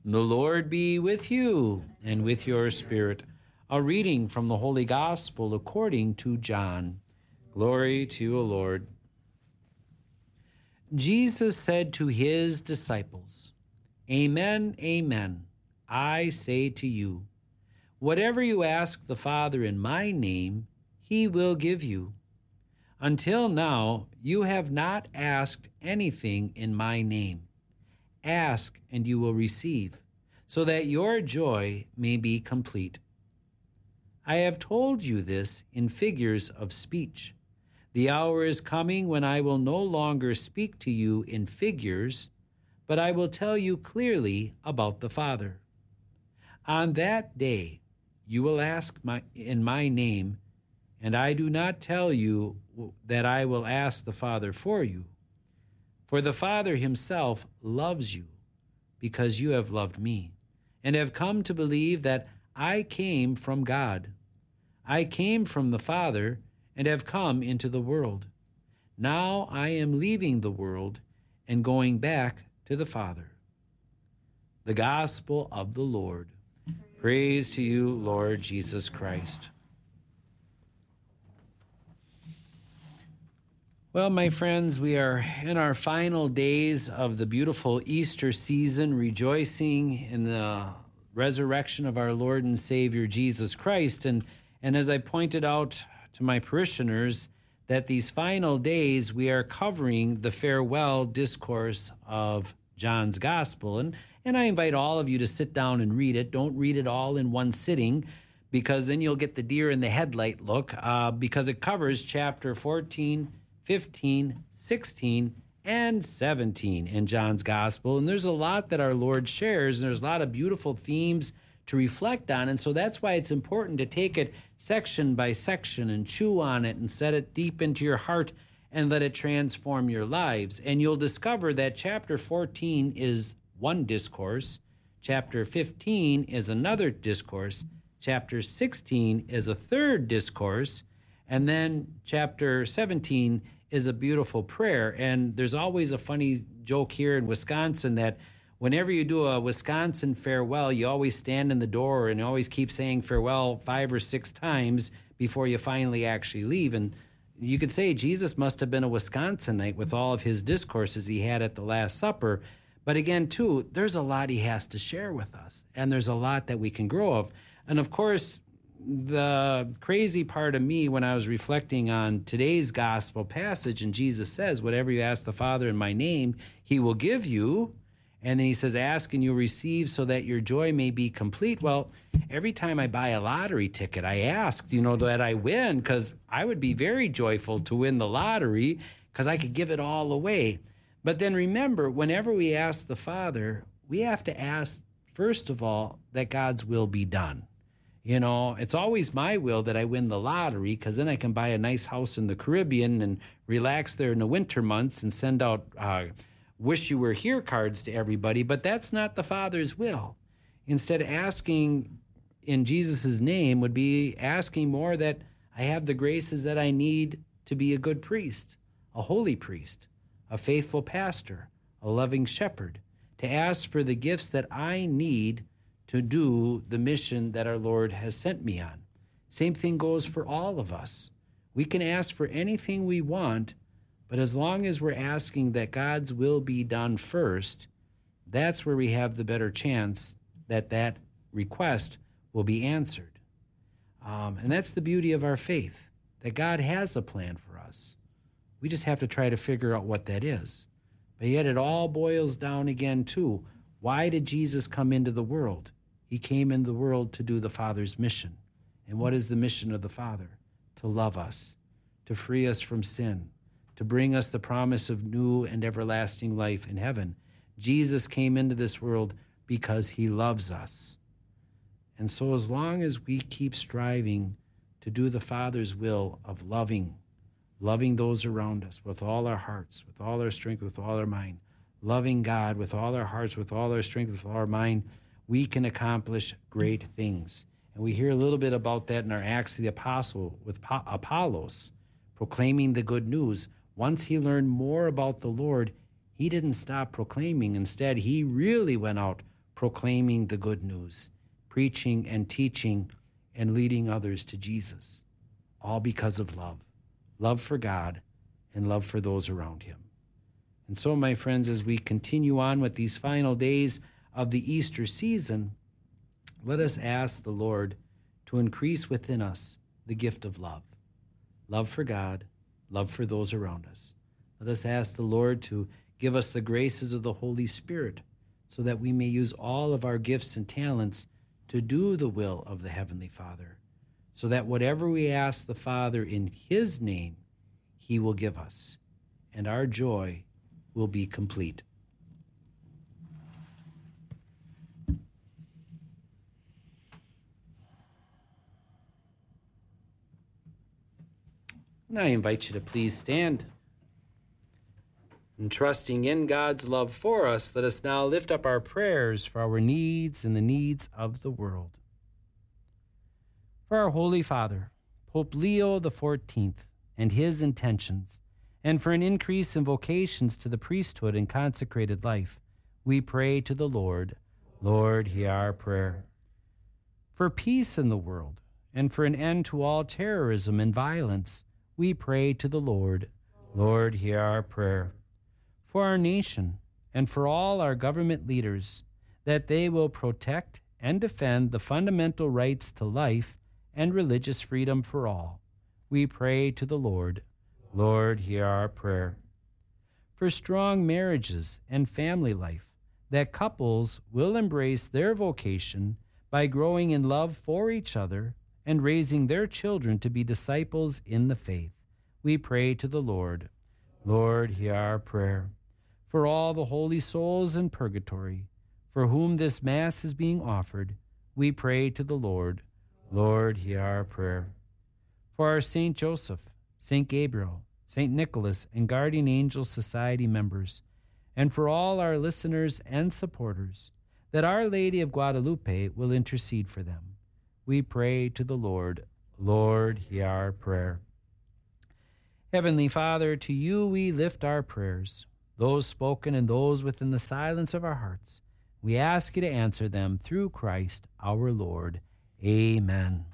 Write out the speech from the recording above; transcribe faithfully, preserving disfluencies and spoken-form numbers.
The Lord be with you and with your spirit. A reading from the Holy Gospel according to John. Glory to you, O Lord. Jesus said to his disciples, Amen, amen, I say to you, whatever you ask the Father in my name, he will give you. Until now, you have not asked anything in my name. Ask, and you will receive, so that your joy may be complete. I have told you this in figures of speech. The hour is coming when I will no longer speak to you in figures, but I will tell you clearly about the Father. On that day, you will ask my, in my name, and I do not tell you that I will ask the Father for you. For the Father himself loves you, because you have loved me, and have come to believe that I came from God. I came from the Father, and have come into the world. Now I am leaving the world and going back to the Father. The Gospel of the Lord. Praise to you, Lord Jesus Christ. Well, my friends, we are in our final days of the beautiful Easter season, rejoicing in the resurrection of our Lord and Savior, Jesus Christ. And, and as I pointed out to my parishioners, that these final days we are covering the farewell discourse of John's Gospel. And, and I invite all of you to sit down and read it. Don't read it all in one sitting, because then you'll get the deer in the headlight look, uh, because it covers chapter fourteen, fifteen, sixteen, and seventeen in John's Gospel. And there's a lot that our Lord shares, and there's a lot of beautiful themes to reflect on. And so that's why it's important to take it section by section and chew on it and set it deep into your heart and let it transform your lives. And you'll discover that chapter fourteen is one discourse, chapter fifteen is another discourse, chapter sixteen is a third discourse, and then chapter seventeen is a beautiful prayer. And there's always a funny joke here in Wisconsin that whenever you do a Wisconsin farewell, you always stand in the door and always keep saying farewell five or six times before you finally actually leave. And you could say Jesus must have been a Wisconsinite with all of his discourses he had at the Last Supper. But again, too, there's a lot he has to share with us, and there's a lot that we can grow of. And of course, the crazy part of me when I was reflecting on today's gospel passage, and Jesus says, whatever you ask the Father in my name, he will give you. And then he says, ask and you'll receive so that your joy may be complete. Well, every time I buy a lottery ticket, I ask, you know, that I win, because I would be very joyful to win the lottery because I could give it all away. But then remember, whenever we ask the Father, we have to ask, first of all, that God's will be done. You know, it's always my will that I win the lottery, because then I can buy a nice house in the Caribbean and relax there in the winter months and send out uh, wish you were here cards to everybody. But that's not the Father's will. Instead, asking in Jesus' name would be asking more that I have the graces that I need to be a good priest, a holy priest, a faithful pastor, a loving shepherd, to ask for the gifts that I need to do the mission that our Lord has sent me on. Same thing goes for all of us. We can ask for anything we want, but as long as we're asking that God's will be done first, that's where we have the better chance that that request will be answered. Um, and that's the beauty of our faith, that God has a plan for us. We just have to try to figure out what that is. But yet it all boils down again to, why did Jesus come into the world? He came in the world to do the Father's mission. And what is the mission of the Father? To love us, to free us from sin, to bring us the promise of new and everlasting life in heaven. Jesus came into this world because he loves us. And so as long as we keep striving to do the Father's will of loving, loving those around us with all our hearts, with all our strength, with all our mind, loving God with all our hearts, with all our strength, with all our mind, we can accomplish great things. And we hear a little bit about that in our Acts of the Apostle with Apollos, proclaiming the good news. Once he learned more about the Lord, he didn't stop proclaiming. Instead, he really went out proclaiming the good news, preaching and teaching and leading others to Jesus, all because of love, love for God and love for those around him. And so, my friends, as we continue on with these final days of the Easter season, let us ask the Lord to increase within us the gift of love, love for God, love for those around us. Let us ask the Lord to give us the graces of the Holy Spirit so that we may use all of our gifts and talents to do the will of the Heavenly Father, so that whatever we ask the Father in his name, he will give us, and our joy will be complete. And I invite you to please stand. And trusting in God's love for us, let us now lift up our prayers for our needs and the needs of the world. For our Holy Father, Pope Leo the fourteenth, and his intentions, and for an increase in vocations to the priesthood and consecrated life, we pray to the Lord. Lord, hear our prayer. For peace in the world, and for an end to all terrorism and violence, we pray to the Lord. Lord, hear our prayer. For our nation, and for all our government leaders, that they will protect and defend the fundamental rights to life and religious freedom for all, we pray to the Lord. Lord, hear our prayer. For strong marriages and family life, that couples will embrace their vocation by growing in love for each other and raising their children to be disciples in the faith, we pray to the Lord. Lord, hear our prayer. For all the holy souls in purgatory, for whom this Mass is being offered, we pray to the Lord. Lord, hear our prayer. For our Saint Joseph, Saint Gabriel, Saint Nicholas, and Guardian Angel Society members, and for all our listeners and supporters, that Our Lady of Guadalupe will intercede for them, we pray to the Lord. Lord, hear our prayer. Heavenly Father, to you we lift our prayers, those spoken and those within the silence of our hearts. We ask you to answer them through Christ our Lord. Amen.